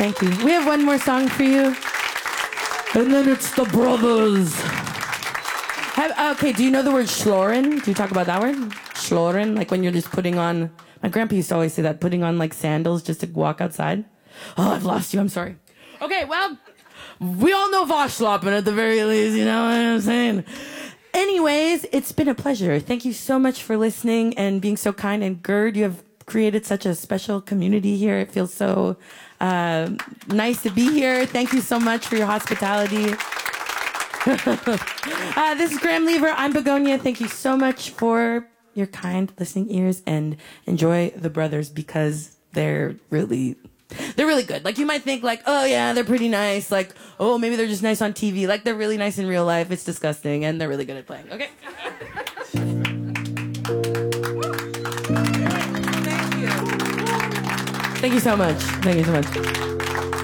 Thank you. We have one more song for you. And then it's the brothers. Okay, do you know the word schloren? Do you talk about that word? Schloren, like when you're just putting on... My grandpa used to always say that, putting on like sandals just to walk outside. Oh, I've lost you, I'm sorry. Okay, well, we all know Voschloppen at the very least, you know what I'm saying? Anyways, it's been a pleasure. Thank you so much for listening and being so kind. And Gerd, you have created such a special community here. It feels so nice to be here. Thank you so much for your hospitality. This is Graham Lever. I'm Begonia. Thank you so much for your kind listening ears, and enjoy the brothers because they're really good. Like, you might think like, oh yeah, they're pretty nice. Like, oh, maybe they're just nice on TV. Like, they're really nice in real life. It's disgusting, and they're really good at playing. Okay. Thank you so much. Thank you so much.